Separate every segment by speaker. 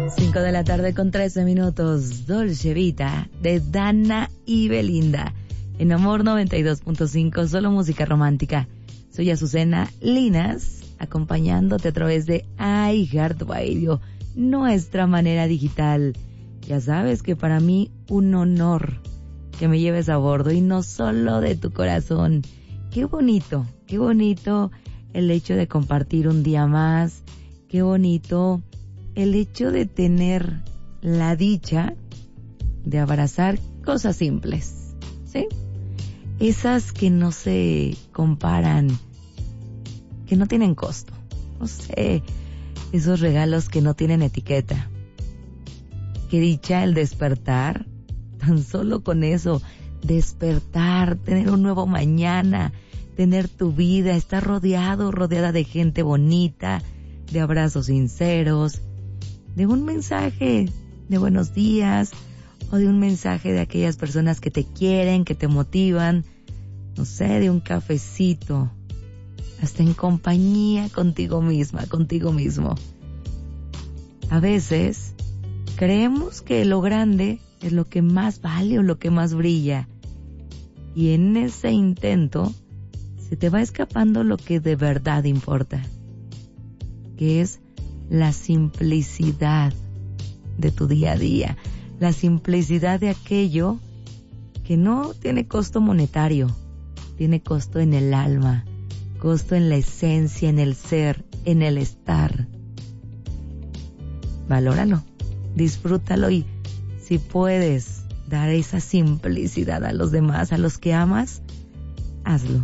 Speaker 1: 5 de la tarde con 13 minutos. Dolce Vita de Dana y Belinda. En Amor 92.5, solo música romántica. Soy Azucena Linas, acompañándote a través de iHeartRadio, nuestra manera digital. Ya sabes que para mí un honor que me lleves a bordo y no solo de tu corazón. Qué bonito el hecho de compartir un día más. Qué bonito el hecho de tener la dicha de abrazar cosas simples, ¿sí? Esas que no se comparan, que no tienen costo. No sé, esos regalos que no tienen etiqueta. Qué dicha el despertar, tan solo con eso, despertar, tener un nuevo mañana, tener tu vida, estar rodeada de gente bonita, de abrazos sinceros, de un mensaje de buenos días o de un mensaje de aquellas personas que te quieren, que te motivan, no sé, de un cafecito, hasta en compañía contigo misma, contigo mismo. A veces creemos que lo grande es lo que más vale o lo que más brilla, y en ese intento se te va escapando lo que de verdad importa, que es la simplicidad de tu día a día, la simplicidad de aquello que no tiene costo monetario, tiene costo en el alma, costo en la esencia, en el ser, en el estar. Valóralo, disfrútalo y si puedes dar esa simplicidad a los demás, a los que amas, hazlo.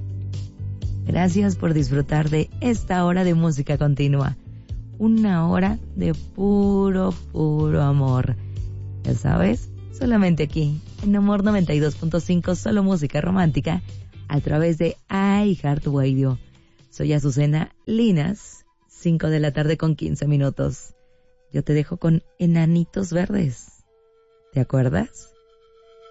Speaker 1: Gracias por disfrutar de esta hora de música continua. Una hora de puro amor. Ya sabes, solamente aquí, en Amor 92.5, solo música romántica, a través de iHeartRadio. Soy Azucena Linas, 5 de la tarde con 15 minutos. Yo te dejo con Enanitos Verdes. ¿Te acuerdas?